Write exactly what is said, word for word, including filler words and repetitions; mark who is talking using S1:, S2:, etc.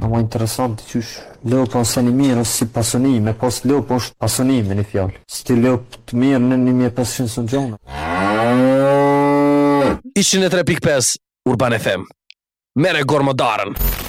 S1: ma interesant, qysh leo po se një mirë ose si pasonime, pas leo po është pasonime një fjallë. Si ti leo të mirë në një mje pesëqind së gjona.
S2: Ishin e tre pikë pesë Urban F M. Mere gormodarën.